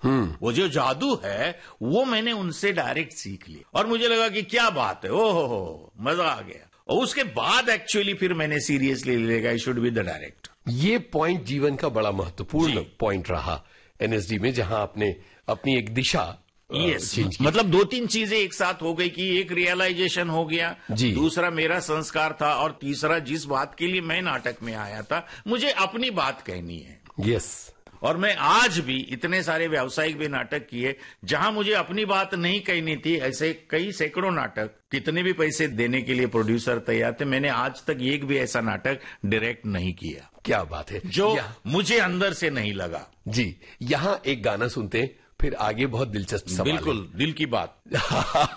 वो जो जादू है वो मैंने उनसे डायरेक्ट सीख लिया और मुझे लगा कि क्या बात है, ओहो मजा आ गया। और उसके बाद एक्चुअली फिर मैंने सीरियसली लेगा I should be the director. ये पॉइंट जीवन का बड़ा महत्वपूर्ण पॉइंट रहा एनएसडी में, जहां आपने अपनी एक दिशा चेंज की। मतलब 2-3 चीजें एक साथ हो गई कि एक रियलाइजेशन हो गया, दूसरा मेरा संस्कार था और तीसरा जिस बात के लिए मैं नाटक में आया था मुझे अपनी बात कहनी है। यस। और मैं आज भी इतने सारे व्यावसायिक भी नाटक किए जहां मुझे अपनी बात नहीं कहनी थी, ऐसे कई सैकड़ों नाटक, कितने भी पैसे देने के लिए प्रोड्यूसर तैयार थे, मैंने आज तक एक भी ऐसा नाटक डायरेक्ट नहीं किया। क्या बात है, जो मुझे अंदर से नहीं लगा। जी, यहां एक गाना सुनते हैं, फिर आगे बहुत दिलचस्प सवाल। बिल्कुल, दिल की बात।